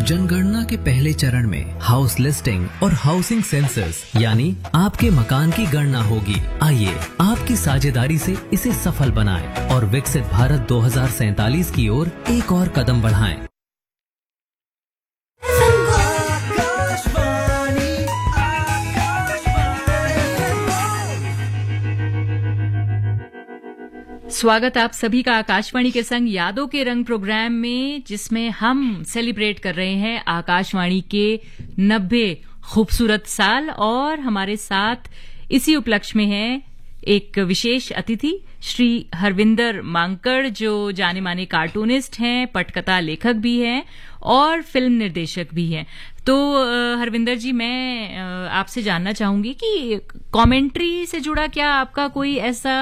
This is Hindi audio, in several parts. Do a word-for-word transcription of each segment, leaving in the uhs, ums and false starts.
जनगणना के पहले चरण में हाउस लिस्टिंग और हाउसिंग सेंसस यानी आपके मकान की गणना होगी। आइए आपकी साझेदारी से इसे सफल बनाएं और विकसित भारत दो हज़ार सैंतालीस की ओर एक और कदम बढ़ाएं। स्वागत आप सभी का आकाशवाणी के संग यादों के रंग प्रोग्राम में, जिसमें हम सेलिब्रेट कर रहे हैं आकाशवाणी के नब्बे खूबसूरत साल। और हमारे साथ इसी उपलक्ष्य में है एक विशेष अतिथि श्री हरविंदर मांकड़, जो जाने माने कार्टूनिस्ट हैं, पटकथा लेखक भी हैं और फिल्म निर्देशक भी हैं। तो हरविंदर जी, मैं आपसे जानना चाहूंगी कि कमेंट्री से जुड़ा क्या आपका कोई ऐसा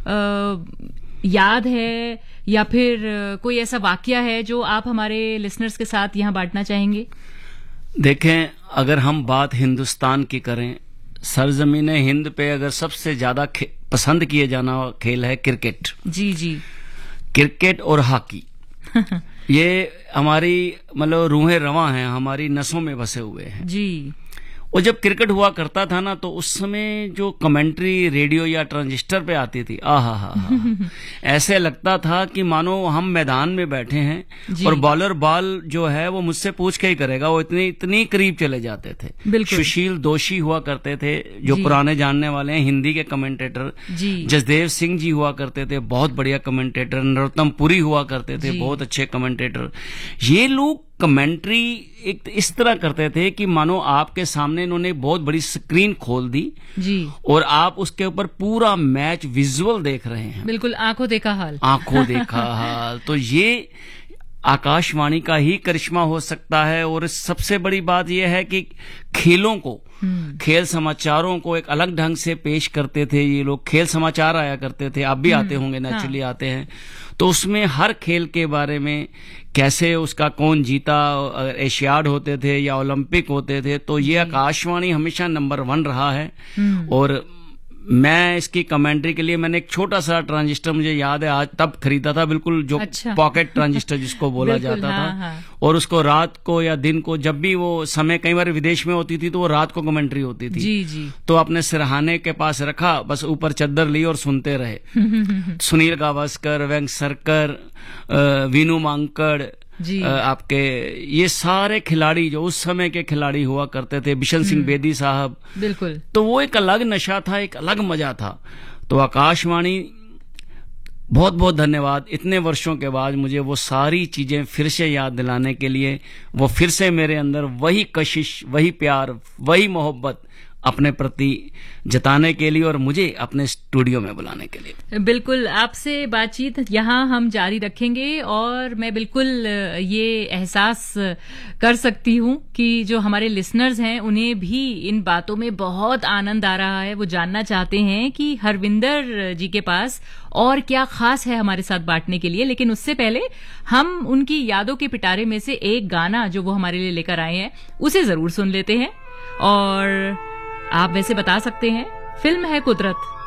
आ, याद है या फिर कोई ऐसा वाकया है जो आप हमारे लिसनर्स के साथ यहाँ बांटना चाहेंगे? देखें, अगर हम बात हिंदुस्तान की करें, सरजमीन हिंद पे अगर सबसे ज्यादा पसंद किए जाना खेल है क्रिकेट। जी जी, क्रिकेट और हॉकी ये हमारी मतलब रूहें रवां हैं, हमारी नसों में बसे हुए हैं जी। और जब क्रिकेट हुआ करता था ना, तो उस समय जो कमेंट्री रेडियो या ट्रांजिस्टर पे आती थी, आहा हा हा ऐसे लगता था कि मानो हम मैदान में बैठे हैं और बॉलर बॉल जो है वो मुझसे पूछ के ही करेगा। वो इतनी इतनी करीब चले जाते थे। सुशील दोषी हुआ करते थे, जो पुराने जानने वाले हैं, हिंदी के कमेंटेटर। जसदेव सिंह जी हुआ करते थे, बहुत बढ़िया कमेंटेटर। नरोत्तम पुरी हुआ करते थे, बहुत अच्छे कमेंटेटर। ये लोग कमेंट्री एक इस तरह करते थे कि मानो आपके सामने इन्होंने बहुत बड़ी स्क्रीन खोल दी जी, और आप उसके ऊपर पूरा मैच विजुअल देख रहे हैं। बिल्कुल आंखों देखा हाल, आंखों देखा हाल। तो ये आकाशवाणी का ही करिश्मा हो सकता है। और सबसे बड़ी बात यह है कि खेलों को, खेल समाचारों को एक अलग ढंग से पेश करते थे ये लोग। खेल समाचार आया करते थे, आप भी आते होंगे, नेचुरली हाँ। आते हैं। तो उसमें हर खेल के बारे में, कैसे उसका कौन जीता, एशियाड होते थे या ओलंपिक होते थे, तो ये आकाशवाणी हमेशा नंबर वन रहा है। और मैं इसकी कमेंट्री के लिए मैंने एक छोटा सा ट्रांजिस्टर, मुझे याद है आज तब खरीदा था, बिल्कुल जो अच्छा। पॉकेट ट्रांजिस्टर जिसको बोला जाता हाँ, था हाँ। और उसको रात को या दिन को, जब भी वो समय कई बार विदेश में होती थी तो वो रात को कमेंट्री होती थी जी जी। तो अपने सिरहाने के पास रखा, बस ऊपर चद्दर ली और सुनते रहे। सुनील गावस्कर, वेंकसरकर, वीनू मांकड़, जी। आपके ये सारे खिलाड़ी जो उस समय के खिलाड़ी हुआ करते थे, बिशन सिंह बेदी साहब, बिल्कुल। तो वो एक अलग नशा था, एक अलग मजा था। तो आकाशवाणी, बहुत बहुत धन्यवाद इतने वर्षों के बाद मुझे वो सारी चीजें फिर से याद दिलाने के लिए, वो फिर से मेरे अंदर वही कशिश, वही प्यार, वही मोहब्बत अपने प्रति जताने के लिए और मुझे अपने स्टूडियो में बुलाने के लिए। बिल्कुल, आपसे बातचीत यहाँ हम जारी रखेंगे। और मैं बिल्कुल ये एहसास कर सकती हूँ कि जो हमारे लिसनर्स हैं उन्हें भी इन बातों में बहुत आनंद आ रहा है। वो जानना चाहते हैं कि हरविंदर जी के पास और क्या खास है हमारे साथ बांटने के लिए। लेकिन उससे पहले हम उनकी यादों के पिटारे में से एक गाना जो वो हमारे लिए लेकर आए हैं उसे जरूर सुन लेते हैं। और आप वैसे बता सकते हैं, फिल्म है कुदरत।